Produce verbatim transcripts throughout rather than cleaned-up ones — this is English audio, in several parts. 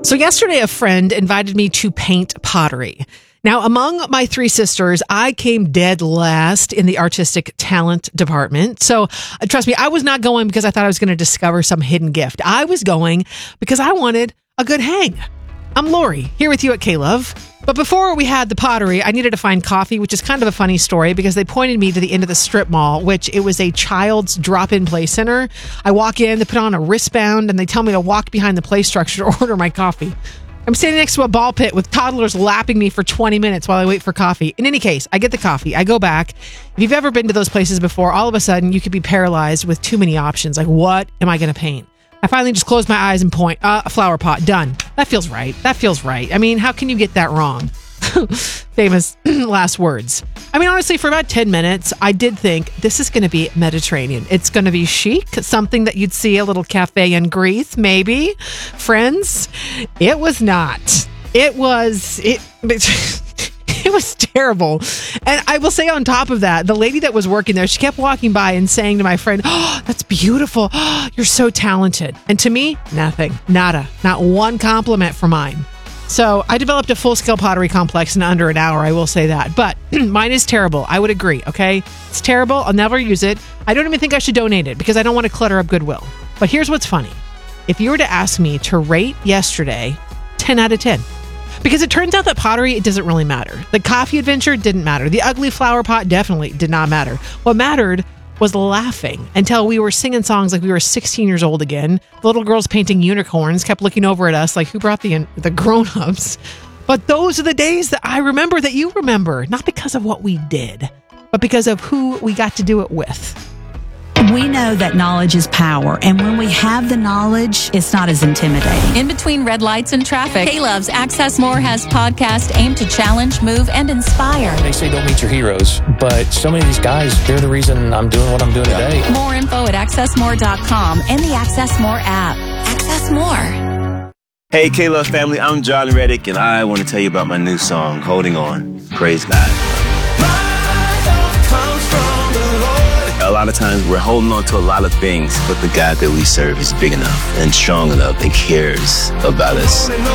So yesterday, a friend invited me to paint pottery. Now, among my three sisters, I came dead last in the artistic talent department. So uh, trust me, I was not going because I thought I was going to discover some hidden gift. I was going because I wanted a good hang. I'm Lori, here with you at K-Love. But before we had the pottery, I needed to find coffee, which is kind of a funny story because they pointed me to the end of the strip mall, which it was a child's drop-in play center. I walk in, they put on a wristband, and they tell me to walk behind the play structure to order my coffee. I'm standing next to a ball pit with toddlers lapping me for twenty minutes while I wait for coffee. In any case, I get the coffee. I go back. If you've ever been to those places before, all of a sudden you could be paralyzed with too many options. Like, what am I going to paint? I finally just close my eyes and point. Uh, a flower pot. Done. That feels right. That feels right. I mean, how can you get that wrong? Famous last words. I mean, honestly, for about ten minutes, I did think this is going to be Mediterranean. It's going to be chic, something that you'd see a little cafe in Greece, maybe. Friends, it was not. It was... It, It was terrible. And I will say on top of that, the lady that was working there, she kept walking by and saying to my friend, "Oh, that's beautiful. Oh, you're so talented." And to me, nothing. Nada. Not one compliment for mine. So I developed a full-scale pottery complex in under an hour, I will say that. But mine is terrible. I would agree, okay? It's terrible. I'll never use it. I don't even think I should donate it because I don't want to clutter up Goodwill. But here's what's funny. If you were to ask me to rate yesterday, ten out of ten. Because it turns out that pottery, it doesn't really matter. The coffee adventure didn't matter. The ugly flower pot definitely did not matter. What mattered was laughing until we were singing songs like we were sixteen years old again. The little girls painting unicorns kept looking over at us like, who brought the the grown-ups? But those are the days that I remember that you remember. Not because of what we did, but because of who we got to do it with. We know that knowledge is power, and when we have the knowledge, it's not as intimidating. In between red lights and traffic, K-Love's Access More has podcasts aimed to challenge, move, and inspire. They say don't meet your heroes, but so many of these guys, they're the reason I'm doing what I'm doing today. More info at access more dot com and the Access More app. Access More. Hey, K-Love family, I'm John Reddick, and I want to tell you about my new song, Holding On. Praise God. A lot of times we're holding on to a lot of things, but the God that we serve is big enough and strong enough and cares about us. The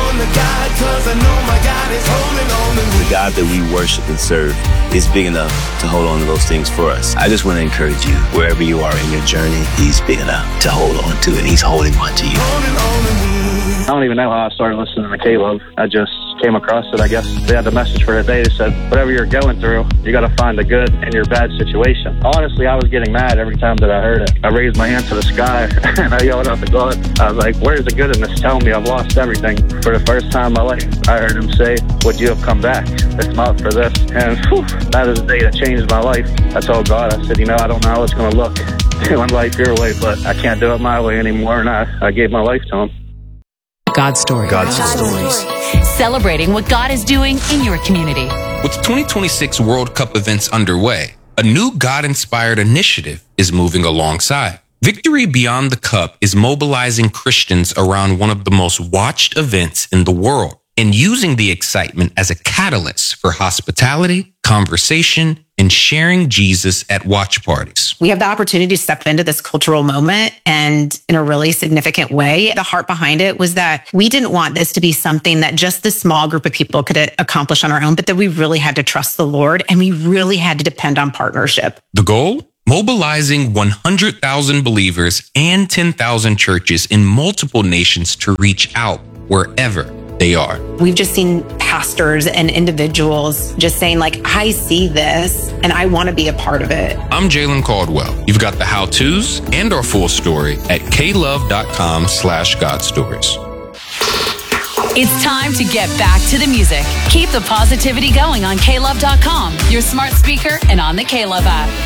God that we worship and serve is big enough to hold on to those things for us. I just want to encourage you, wherever you are in your journey, He's big enough to hold on to it. He's holding on to you. I don't even know how I started listening to K-Love. I just came across it. I guess they had the message for the day. They said, whatever you're going through, you got to find the good in your bad situation. Honestly, I was getting mad every time that I heard it. I raised my hand to the sky and I yelled out to God. I was like, where's the good in this? Tell me I've lost everything. For the first time in my life, I heard Him say, would you have come back? It's not for this. And whew, that is the day that changed my life. I told God, I said, you know, I don't know how it's going to look doing life your way, but I can't do it my way anymore. And I, I gave my life to Him. God's story. God's God's stories. Celebrating what God is doing in your community. With the twenty twenty-six World Cup events underway, a new God-inspired initiative is moving alongside. Victory Beyond the Cup is mobilizing Christians around one of the most watched events in the world and using the excitement as a catalyst for hospitality, conversation, and sharing Jesus at watch parties. We have the opportunity to step into this cultural moment and in a really significant way. The heart behind it was that we didn't want this to be something that just this small group of people could accomplish on our own, but that we really had to trust the Lord and we really had to depend on partnership. The goal? Mobilizing one hundred thousand believers and ten thousand churches in multiple nations to reach out wherever they are. We've just seen pastors and individuals just saying like, I see this and I want to be a part of it. I'm Jalen Caldwell. You've got the how-tos and our full story at klove.com slash God stories. It's time to get back to the music. Keep the positivity going on K Love dot com, your smart speaker, and on the K-Love app.